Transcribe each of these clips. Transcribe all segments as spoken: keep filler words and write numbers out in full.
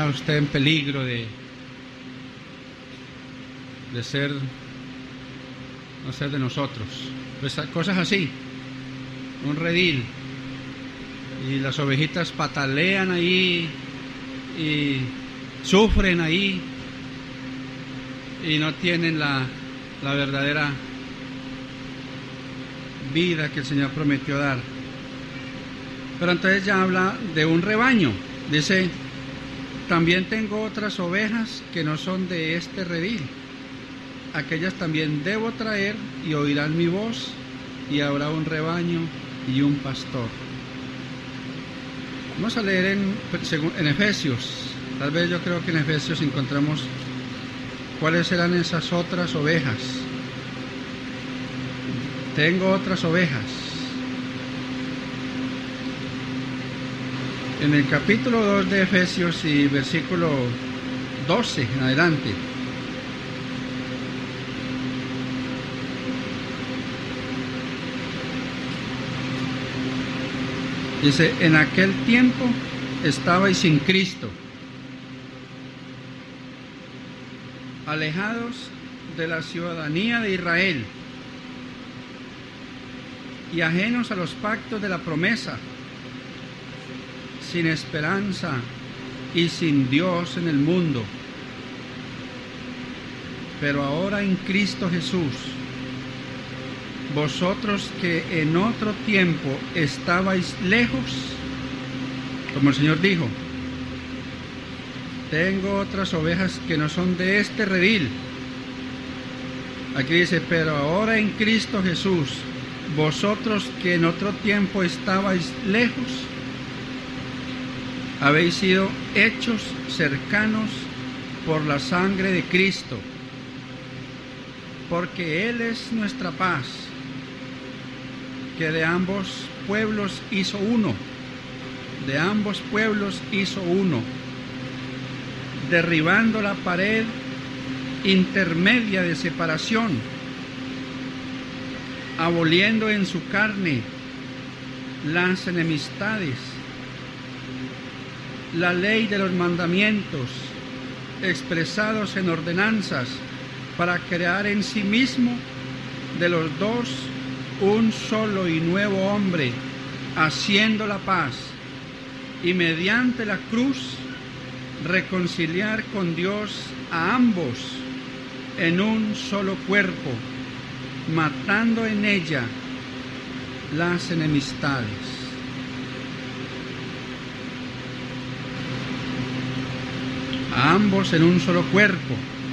usted en peligro de, de ser, no ser de nosotros. Pues cosas así, un redil, y las ovejitas patalean ahí y sufren ahí y no tienen la, la verdadera vida que el Señor prometió dar. Pero entonces ya habla de un rebaño. Dice, también tengo otras ovejas que no son de este redil. Aquellas también debo traer y oirán mi voz, y habrá un rebaño y un pastor. Vamos a leer en, en Efesios. Tal vez yo creo que en Efesios encontramos cuáles eran esas otras ovejas. Tengo otras ovejas. En el capítulo dos de Efesios y versículo doce en adelante. Dice, en aquel tiempo estabais sin Cristo, alejados de la ciudadanía de Israel y ajenos a los pactos de la promesa, sin esperanza y sin Dios en el mundo. Pero ahora en Cristo Jesús, vosotros que en otro tiempo estabais lejos, como el Señor dijo, tengo otras ovejas que no son de este redil. Aquí dice, pero ahora en Cristo Jesús, vosotros que en otro tiempo estabais lejos, habéis sido hechos cercanos por la sangre de Cristo, porque Él es nuestra paz, que de ambos pueblos hizo uno, de ambos pueblos hizo uno, derribando la pared intermedia de separación, aboliendo en su carne las enemistades, la ley de los mandamientos expresados en ordenanzas, para crear en sí mismo de los dos un solo y nuevo hombre, haciendo la paz, y mediante la cruz reconciliar con Dios a ambos en un solo cuerpo, matando en ella las enemistades. A ambos en un solo cuerpo,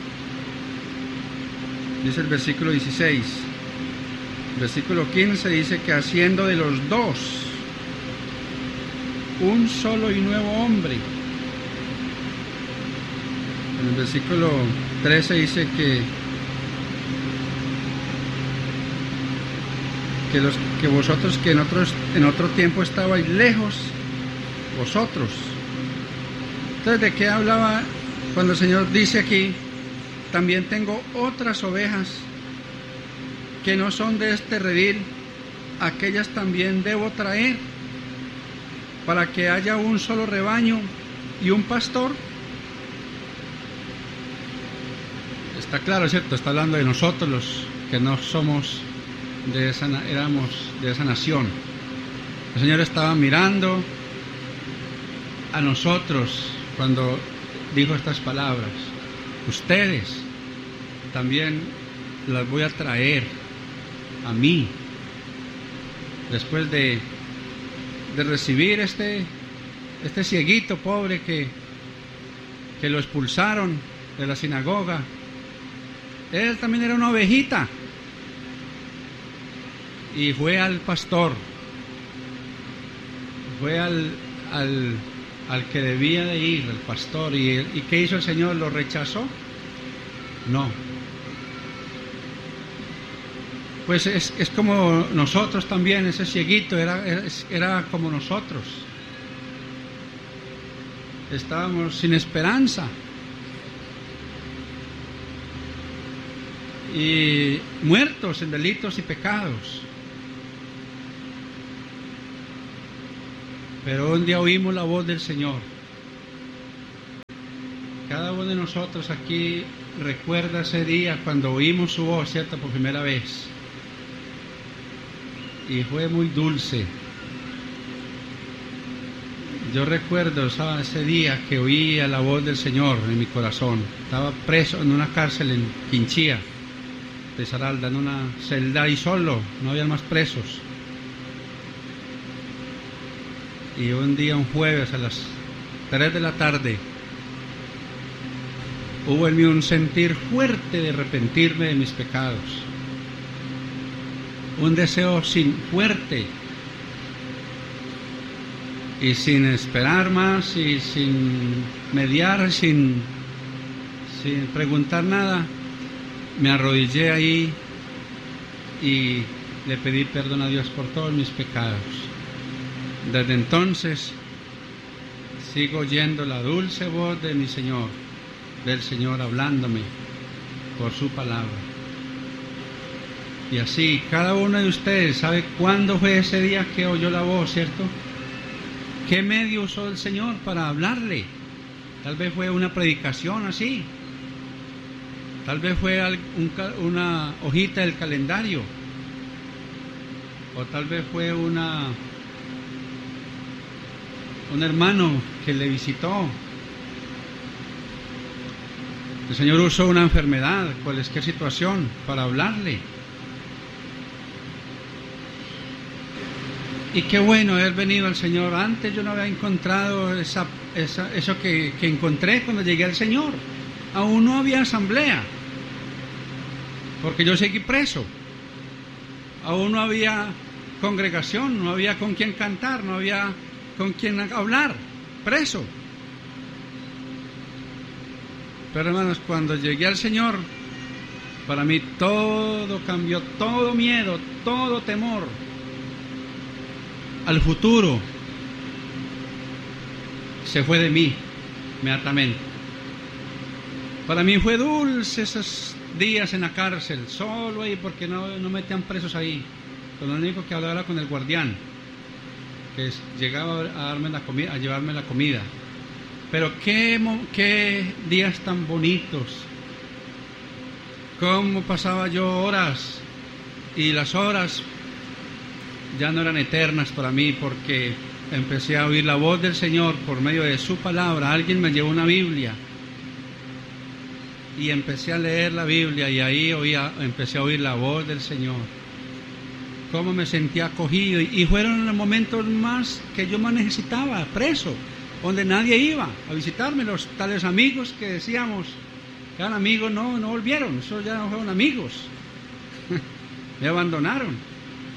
dice el versículo dieciséis. Versículo quince dice que haciendo de los dos un solo y nuevo hombre. En el versículo trece dice que que los que vosotros que en otros en otro tiempo estabais lejos, vosotros. Entonces, ¿de qué hablaba cuando el Señor dice aquí, también tengo otras ovejas que no son de este redil, aquellas también debo traer, para que haya un solo rebaño y un pastor? Está claro, ¿cierto? Está hablando de nosotros, los que no somos de esa, éramos de esa nación. El Señor estaba mirando a nosotros cuando dijo estas palabras. Ustedes también las voy a traer a mí, después de, de recibir este, este cieguito pobre que, que lo expulsaron de la sinagoga. Él también era una ovejita y fue al pastor, fue al, al, al que debía de ir, el pastor. ¿Y, ¿Y qué hizo el Señor? ¿Lo rechazó? No. Pues es, es como nosotros también, ese cieguito era, era, era como nosotros. Estábamos sin esperanza y muertos en delitos y pecados. Pero un día oímos la voz del Señor cada uno de nosotros aquí recuerda ese día cuando oímos su voz, ¿cierto? Por primera vez. Y fue muy dulce. Yo recuerdo, ¿sabes? Ese día que oía la voz del Señor en mi corazón. Estaba preso en una cárcel en Quinchía, de Saralda, en una celda ahí solo, no había más presos. Y un día, un jueves a las tres de la tarde, hubo en mí un sentir fuerte de arrepentirme de mis pecados. Un deseo sin fuerte. Y sin esperar más y sin mediar, sin, sin preguntar nada, me arrodillé ahí y le pedí perdón a Dios por todos mis pecados. Desde entonces sigo oyendo la dulce voz de mi Señor, del Señor hablándome por su palabra. Y así, cada uno de ustedes sabe cuándo fue ese día que oyó la voz, ¿cierto? ¿Qué medio usó el Señor para hablarle? Tal vez fue una predicación así. Tal vez fue un, una hojita del calendario. O tal vez fue una un hermano que le visitó. El Señor usó una enfermedad, cualquier situación, para hablarle. Y qué bueno haber venido al Señor. Antes yo no había encontrado esa, esa, eso que, que encontré cuando llegué al Señor. Aún no había asamblea, porque yo seguí preso. Aún no había congregación, no había con quien cantar, no había con quien hablar, preso. Pero hermanos, cuando llegué al Señor, para mí todo cambió, todo miedo, todo temor al futuro se fue de mí inmediatamente. Para mí fue dulce esos días en la cárcel, solo ahí, porque no, no metían presos ahí. Lo único que hablaba era con el guardián, que llegaba a darme la comida, a llevarme la comida. Pero qué, qué días tan bonitos. Cómo pasaba yo horas, y las horas ya no eran eternas para mí, porque empecé a oír la voz del Señor por medio de su palabra. Alguien me llevó una Biblia y empecé a leer la Biblia, y ahí oía, empecé a oír la voz del Señor. Cómo me sentía acogido, y fueron los momentos más que yo más necesitaba, preso, donde nadie iba a visitarme. Los tales amigos que decíamos que eran amigos no, no volvieron, esos ya no fueron amigos, me abandonaron.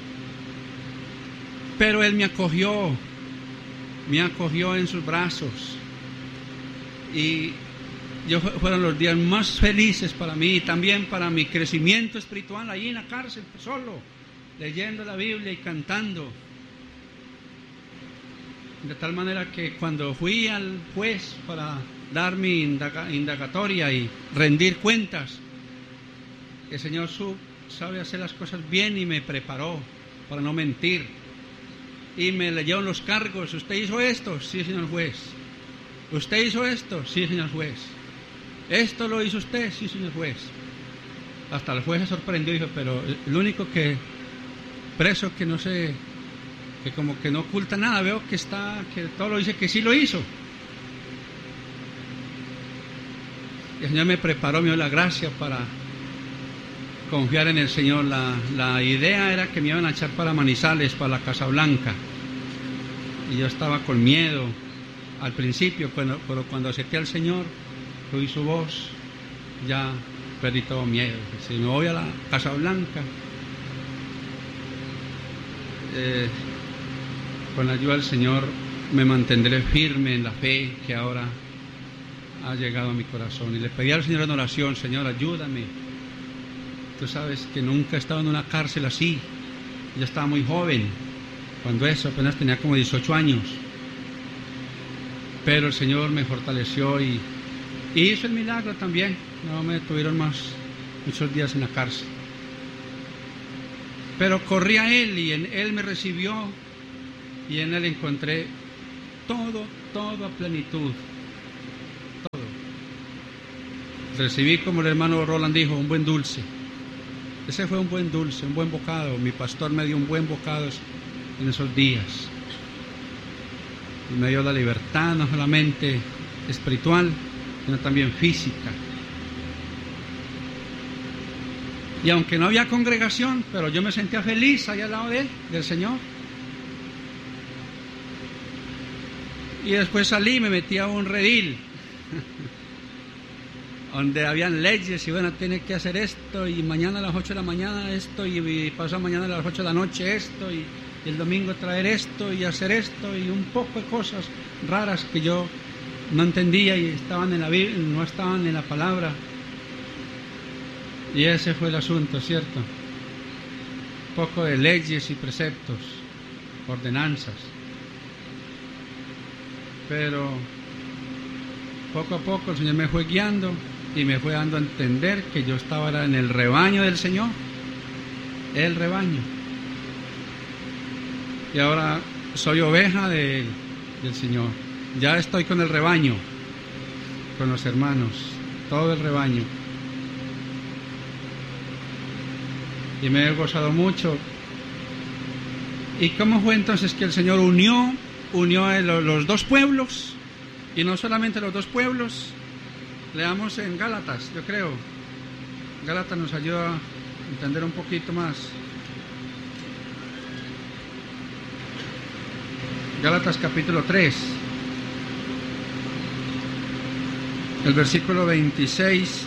Pero Él me acogió, me acogió en sus brazos, y yo, fueron los días más felices para mí, y también para mi crecimiento espiritual allí en la cárcel, solo, leyendo la Biblia y cantando. De tal manera que cuando fui al juez para dar mi indaga, indagatoria y rendir cuentas, el Señor sub, sabe hacer las cosas bien, y me preparó para no mentir. Y me leyeron los cargos. ¿Usted hizo esto? Sí, señor juez. ¿Usted hizo esto? Sí, señor juez. ¿Esto lo hizo usted? Sí, señor juez. Hasta el juez se sorprendió y dijo, pero el único que preso que no sé, que como que no oculta nada, veo que está, que todo lo dice que sí lo hizo. Y el Señor me preparó, me dio la gracia para confiar en el Señor. La, la idea era que me iban a echar para Manizales, para la Casa Blanca, y yo estaba con miedo al principio, cuando, pero cuando acepté al Señor, oí su voz, ya perdí todo miedo. Si me voy a la Casa Blanca, eh, con la ayuda del Señor me mantendré firme en la fe que ahora ha llegado a mi corazón. Y le pedí al Señor en oración, Señor, ayúdame. Tú sabes que nunca he estado en una cárcel así. Yo estaba muy joven cuando eso, apenas tenía como dieciocho años. Pero el Señor me fortaleció y, y hizo el milagro también. No me tuvieron más muchos días en la cárcel. Pero corrí a Él, y en Él me recibió, y en Él encontré todo, todo a plenitud. Todo. recibí, como el hermano Roland dijo, un buen dulce. Ese fue un buen dulce, un buen bocado. Mi pastor me dio un buen bocado en esos días. Y me dio la libertad, no solamente espiritual, sino también física. Y aunque no había congregación, pero yo me sentía feliz allá al lado de él, del Señor. Y después salí y me metí a un redil donde habían leyes y bueno, tiene que hacer esto y mañana a las ocho de la mañana esto y pasado mañana a las ocho de la noche esto y, y el domingo traer esto y hacer esto y un poco de cosas raras que yo no entendía y estaban en la Biblia, no estaban en la palabra. Y ese fue el asunto, ¿cierto? Un poco de leyes y preceptos, ordenanzas. Pero poco a poco el Señor me fue guiando y me fue dando a entender que yo estaba en el rebaño del Señor, el rebaño. Y ahora soy oveja de, del Señor. Ya estoy con el rebaño, con los hermanos, todo el rebaño. Y me he gozado mucho. ¿Y cómo fue entonces que el Señor unió, unió a los dos pueblos? Y no solamente los dos pueblos. Leamos en Gálatas, yo creo. Gálatas nos ayuda a entender un poquito más. Gálatas capítulo tres. El versículo veintiséis.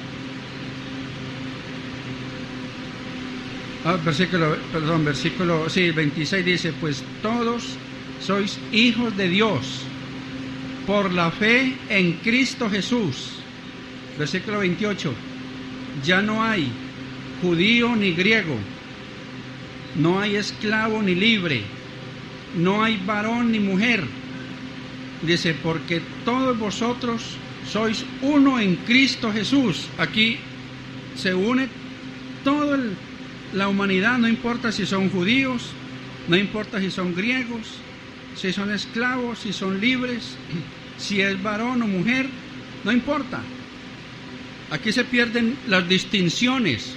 Ah, versículo, perdón, versículo, sí, veintiséis dice, pues todos sois hijos de Dios por la fe en Cristo Jesús. Versículo veintiocho, ya no hay judío ni griego, no hay esclavo ni libre, no hay varón ni mujer. Dice, porque todos vosotros sois uno en Cristo Jesús. Aquí se une todo el la humanidad, no importa si son judíos, no importa si son griegos, si son esclavos, si son libres, si es varón o mujer, no importa. Aquí se pierden las distinciones.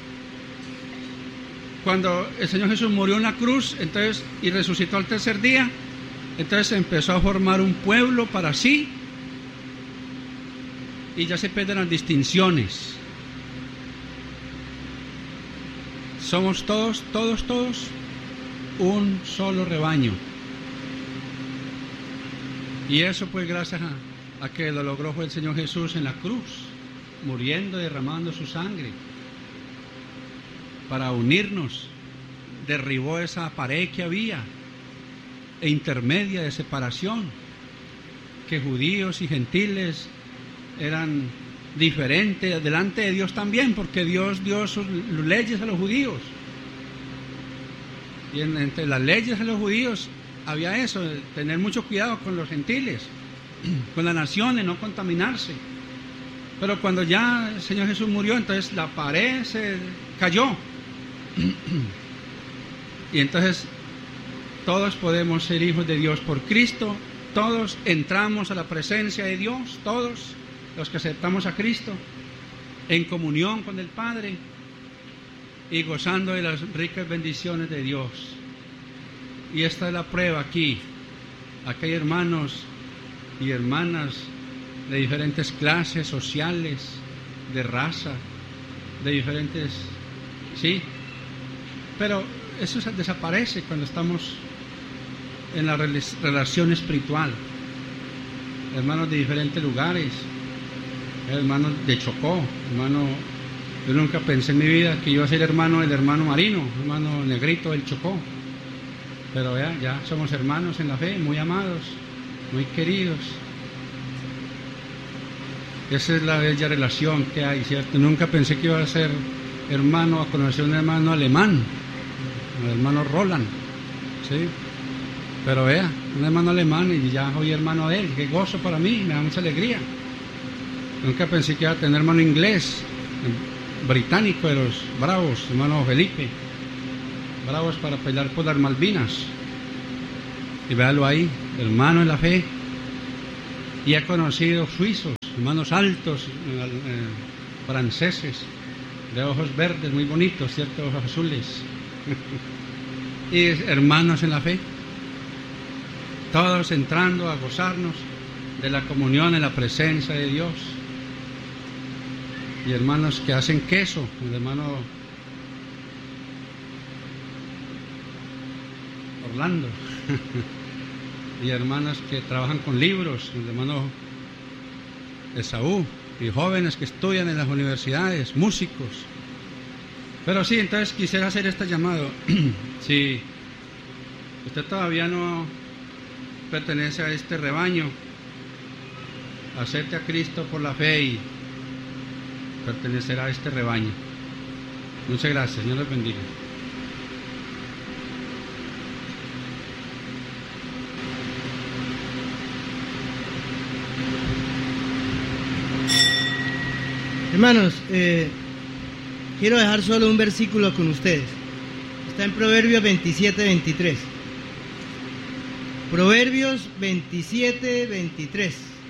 Cuando el Señor Jesús murió en la cruz, entonces, y resucitó al tercer día, entonces empezó a formar un pueblo para sí, y ya se pierden las distinciones. Somos todos, todos, todos un solo rebaño. Y eso pues gracias a, a que lo logró fue el Señor Jesús en la cruz, muriendo, derramando su sangre para unirnos. Derribó esa pared que había e intermedia de separación, que judíos y gentiles eran diferente delante de Dios también, porque Dios dio sus leyes a los judíos, y en, entre las leyes a los judíos había eso, de tener mucho cuidado con los gentiles, con las naciones, no contaminarse. Pero cuando ya el Señor Jesús murió, entonces la pared se cayó y entonces todos podemos ser hijos de Dios por Cristo, todos entramos a la presencia de Dios, todos los que aceptamos a Cristo, en comunión con el Padre y gozando de las ricas bendiciones de Dios. Y esta es la prueba aquí. Aquí hay hermanos y hermanas de diferentes clases sociales, de raza, de diferentes, sí, pero eso desaparece cuando estamos en la relación espiritual. Hermanos de diferentes lugares, hermanos de Chocó, hermano, yo nunca pensé en mi vida que iba a ser hermano del hermano Marino, hermano negrito del Chocó, pero ya, ya somos hermanos en la fe, muy amados, muy queridos. Esa es la bella relación que hay, ¿cierto? Nunca pensé que iba a ser hermano, a conocer un hermano alemán, un hermano Roland, ¿sí? Pero vea, un hermano alemán y ya soy hermano de él, qué gozo para mí, me da mucha alegría. Nunca pensé que iba a tener hermano inglés, británico de los bravos, hermano Felipe, bravos para pelear por las Malvinas. Y véalo ahí, hermano en la fe, y he conocido suizos, hermanos altos, eh, franceses, de ojos verdes, muy bonitos, ¿cierto? Ojos azules. Y hermanos en la fe, todos entrando a gozarnos de la comunión en la presencia de Dios. Y hermanos que hacen queso, el hermano Orlando. Y hermanas que trabajan con libros, el hermano Esaú, y jóvenes que estudian en las universidades, músicos. Pero sí, entonces quisiera hacer este llamado. Si usted todavía no pertenece a este rebaño, acepte a Cristo por la fe y pertenecerá a este rebaño. Muchas gracias, Dios les bendiga. Hermanos, eh, quiero dejar solo un versículo con ustedes. Está en Proverbios veintisiete, veintitrés. Proverbios veintisiete, veintitrés.